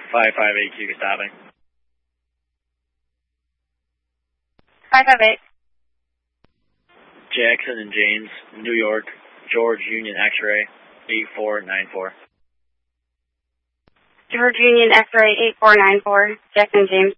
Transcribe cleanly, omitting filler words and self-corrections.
558Q stopping. 558. Jackson and James, New York, George Union X-ray, 8494. George Union X-ray 8494, Jackson James.